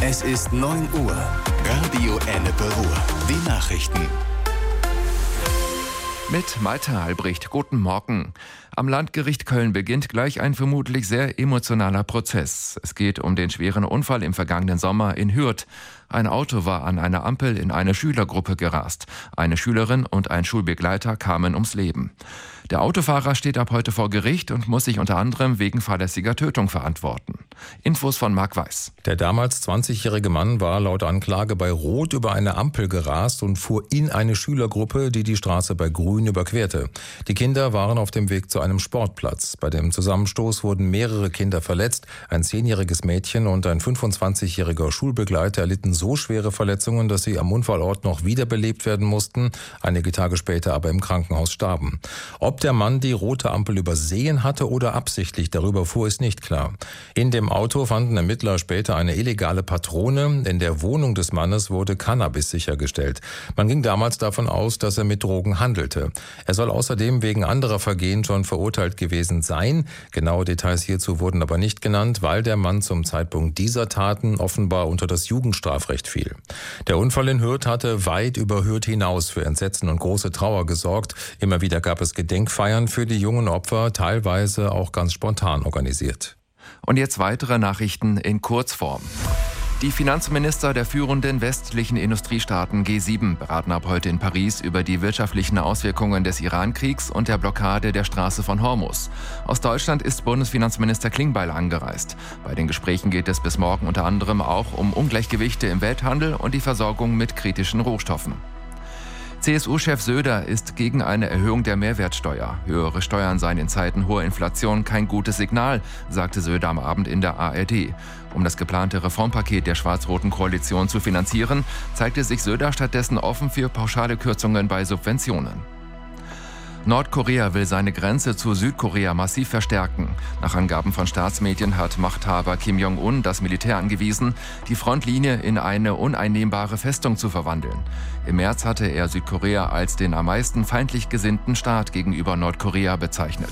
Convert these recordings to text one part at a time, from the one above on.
Es ist 9 Uhr. Radio Ennepe Ruhr. Die Nachrichten. Mit Malte Albrecht, guten Morgen. Am Landgericht Köln beginnt gleich ein vermutlich sehr emotionaler Prozess. Es geht um den schweren Unfall im vergangenen Sommer in Hürth. Ein Auto war an einer Ampel in eine Schülergruppe gerast. Eine Schülerin und ein Schulbegleiter kamen ums Leben. Der Autofahrer steht ab heute vor Gericht und muss sich unter anderem wegen fahrlässiger Tötung verantworten. Infos von Marc Weiß. Der damals 20-jährige Mann war laut Anklage bei Rot über eine Ampel gerast und fuhr in eine Schülergruppe, die die Straße bei Grün überquerte. Die Kinder waren auf dem Weg zu einem Sportplatz. Bei dem Zusammenstoß wurden mehrere Kinder verletzt. Ein 10-jähriges Mädchen und ein 25-jähriger Schulbegleiter erlitten so schwere Verletzungen, dass sie am Unfallort noch wiederbelebt werden mussten, einige Tage später aber im Krankenhaus starben. Ob der Mann die rote Ampel übersehen hatte oder absichtlich darüber fuhr, ist nicht klar. In dem Auto fanden Ermittler später eine illegale Patrone. In der Wohnung des Mannes wurde Cannabis sichergestellt. Man ging damals davon aus, dass er mit Drogen handelte. Er soll außerdem wegen anderer Vergehen schon verurteilt gewesen sein. Genaue Details hierzu wurden aber nicht genannt, weil der Mann zum Zeitpunkt dieser Taten offenbar unter das Jugendstrafrecht fiel. Der Unfall in Hürth hatte weit über Hürth hinaus für Entsetzen und große Trauer gesorgt. Immer wieder gab es Gedenkfeiern für die jungen Opfer, teilweise auch ganz spontan organisiert. Und jetzt weitere Nachrichten in Kurzform. Die Finanzminister der führenden westlichen Industriestaaten G7 beraten ab heute in Paris über die wirtschaftlichen Auswirkungen des Iran-Kriegs und der Blockade der Straße von Hormuz. Aus Deutschland ist Bundesfinanzminister Klingbeil angereist. Bei den Gesprächen geht es bis morgen unter anderem auch um Ungleichgewichte im Welthandel und die Versorgung mit kritischen Rohstoffen. CSU-Chef Söder ist gegen eine Erhöhung der Mehrwertsteuer. Höhere Steuern seien in Zeiten hoher Inflation kein gutes Signal, sagte Söder am Abend in der ARD. Um das geplante Reformpaket der schwarz-roten Koalition zu finanzieren, zeigte sich Söder stattdessen offen für pauschale Kürzungen bei Subventionen. Nordkorea will seine Grenze zu Südkorea massiv verstärken. Nach Angaben von Staatsmedien hat Machthaber Kim Jong-un das Militär angewiesen, die Frontlinie in eine uneinnehmbare Festung zu verwandeln. Im März hatte er Südkorea als den am meisten feindlich gesinnten Staat gegenüber Nordkorea bezeichnet.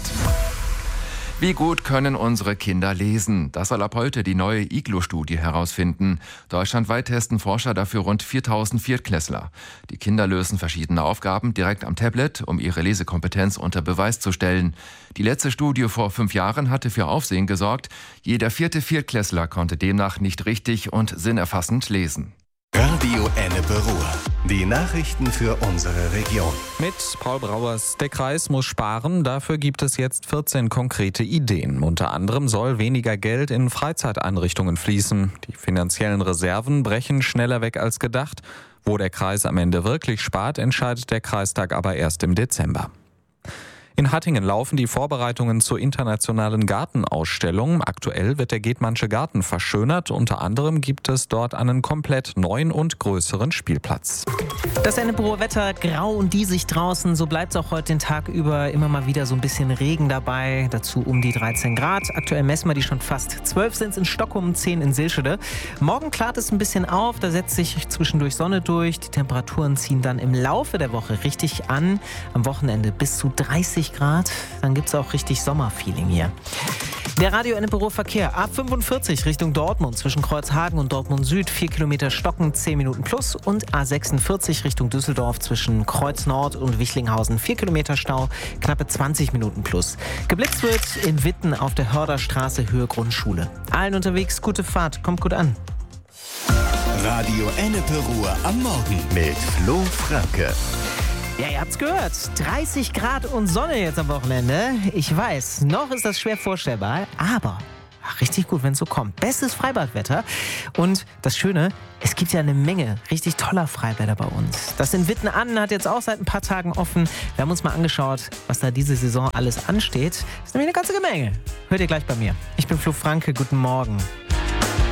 Wie gut können unsere Kinder lesen? Das soll ab heute die neue IGLO-Studie herausfinden. Deutschlandweit testen Forscher dafür rund 4000 Viertklässler. Die Kinder lösen verschiedene Aufgaben direkt am Tablet, um ihre Lesekompetenz unter Beweis zu stellen. Die letzte Studie vor 5 Jahren hatte für Aufsehen gesorgt. Jeder 4. Viertklässler konnte demnach nicht richtig und sinnerfassend lesen. Radio Ennepe Ruhr. Die Nachrichten für unsere Region. Mit Paul Brauers. Der Kreis muss sparen. Dafür gibt es jetzt 14 konkrete Ideen. Unter anderem soll weniger Geld in Freizeiteinrichtungen fließen. Die finanziellen Reserven brechen schneller weg als gedacht. Wo der Kreis am Ende wirklich spart, entscheidet der Kreistag aber erst im Dezember. In Hattingen laufen die Vorbereitungen zur internationalen Gartenausstellung. Aktuell wird der Gedmannsche Garten verschönert. Unter anderem gibt es dort einen komplett neuen und größeren Spielplatz. Das Ennepe-Ruhr Wetter, grau und diesig draußen. So bleibt es auch heute den Tag über. Immer mal wieder so ein bisschen Regen dabei. Dazu um die 13 Grad. Aktuell messen wir die schon fast. 12 sind es in Stockholm, 10 in Silschede. Morgen klart es ein bisschen auf. Da setzt sich zwischendurch Sonne durch. Die Temperaturen ziehen dann im Laufe der Woche richtig an. Am Wochenende bis zu 30 Grad. Dann gibt es auch richtig Sommerfeeling hier. Der Radio Ennepe-Ruhr Verkehr. A45 Richtung Dortmund zwischen Kreuzhagen und Dortmund Süd. 4 Kilometer Stocken, 10 Minuten plus. Und A46 Richtung Düsseldorf zwischen Kreuz Nord und Wichlinghausen. 4 Kilometer Stau, knappe 20 Minuten plus. Geblitzt wird in Witten auf der Hörderstraße Höhe Grundschule. Allen unterwegs gute Fahrt. Kommt gut an. Radio Ennepe Ruhr am Morgen mit Flo Franke. Ja, ihr habt's gehört. 30 Grad und Sonne jetzt am Wochenende. Ich weiß, noch ist das schwer vorstellbar, aber richtig gut, wenn es so kommt. Bestes Freibadwetter. Und das Schöne, es gibt ja eine Menge richtig toller Freibäder bei uns. Das in Witten-Annen hat jetzt auch seit ein paar Tagen offen. Wir haben uns mal angeschaut, was da diese Saison alles ansteht. Das ist nämlich eine ganze Menge. Hört ihr gleich bei mir. Ich bin Flo Franke, guten Morgen.